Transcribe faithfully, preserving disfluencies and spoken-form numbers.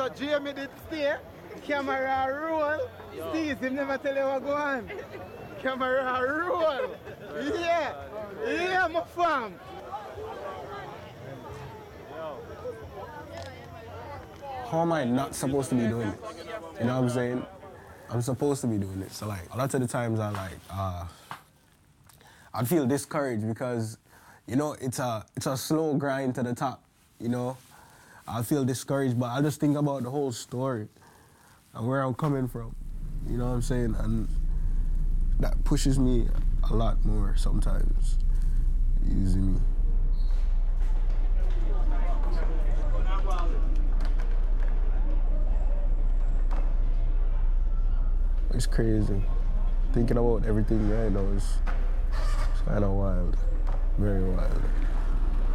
So Jamie did stay, camera roll. Steve, him never tell you what go on. Camera roll. Yeah, yeah, my fam. How am I not supposed to be doing this? You know what I'm saying? I'm supposed to be doing this. So like, a lot of the times I like, uh, I'd feel discouraged because, you know, it's a it's a slow grind to the top. You know, I feel discouraged, but I just think about the whole story and where I'm coming from. You know what I'm saying? And that pushes me a lot more sometimes. Easy me. It's crazy. Thinking about everything right now is it's kind of wild. Very wild.